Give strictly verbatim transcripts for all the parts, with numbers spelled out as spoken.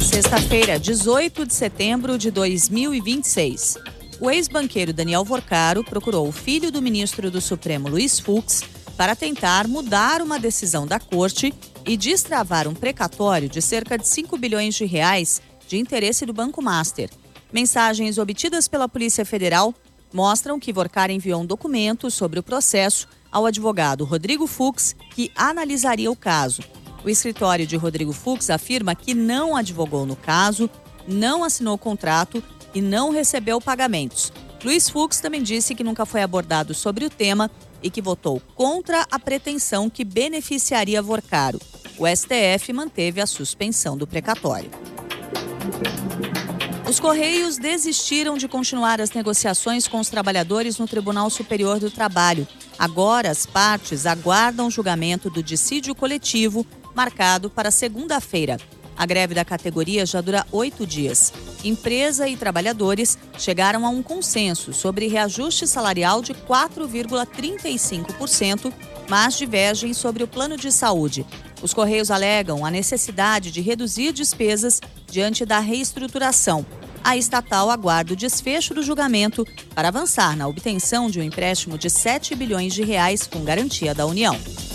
Sexta-feira, dezoito de setembro de dois mil e vinte e seis. O ex-banqueiro Daniel Vorcaro procurou o filho do ministro do Supremo, Luiz Fux, para tentar mudar uma decisão da corte e destravar um precatório de cerca de cinco bilhões de reais de interesse do Banco Master. Mensagens obtidas pela Polícia Federal mostram que Vorcaro enviou um documento sobre o processo ao advogado Rodrigo Fux, que analisaria o caso. O escritório de Rodrigo Fux afirma que não advogou no caso, não assinou contrato e não recebeu pagamentos. Luiz Fux também disse que nunca foi abordado sobre o tema e que votou contra a pretensão que beneficiaria Vorcaro. O S T F manteve a suspensão do precatório. Os Correios desistiram de continuar as negociações com os trabalhadores no Tribunal Superior do Trabalho. Agora, as partes aguardam o julgamento do dissídio coletivo, marcado para segunda-feira. A greve da categoria já dura oito dias. Empresa e trabalhadores chegaram a um consenso sobre reajuste salarial de quatro vírgula trinta e cinco por cento, mas divergem sobre o plano de saúde. Os Correios alegam a necessidade de reduzir despesas diante da reestruturação. A estatal aguarda o desfecho do julgamento para avançar na obtenção de um empréstimo de sete bilhões de reais com garantia da União.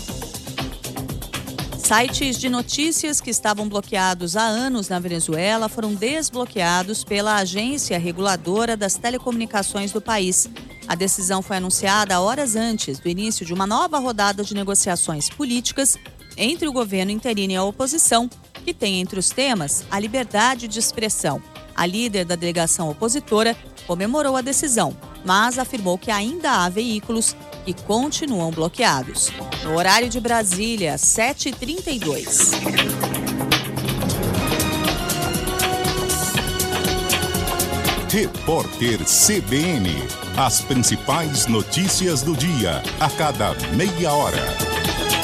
Sites de notícias que estavam bloqueados há anos na Venezuela foram desbloqueados pela Agência Reguladora das Telecomunicações do país. A decisão foi anunciada horas antes do início de uma nova rodada de negociações políticas entre o governo interino e a oposição, que tem entre os temas a liberdade de expressão. A líder da delegação opositora comemorou a decisão, mas afirmou que ainda há veículos que continuam bloqueados. No horário de Brasília, sete e trinta e dois. Repórter C B N. As principais notícias do dia, a cada meia hora.